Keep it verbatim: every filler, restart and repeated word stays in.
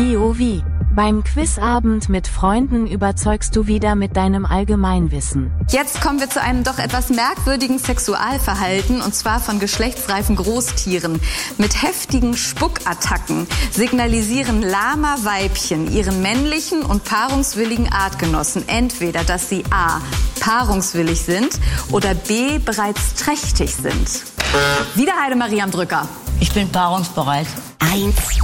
P O V. Beim Quizabend mit Freunden überzeugst du wieder mit deinem Allgemeinwissen. Jetzt kommen wir zu einem doch etwas merkwürdigen Sexualverhalten, und zwar von geschlechtsreifen Großtieren. Mit heftigen Spuckattacken signalisieren Lama-Weibchen ihren männlichen und paarungswilligen Artgenossen entweder, dass sie a. paarungswillig sind oder b. bereits trächtig sind. Wieder Heidemarie am Drücker. Ich bin paarungsbereit. Eins.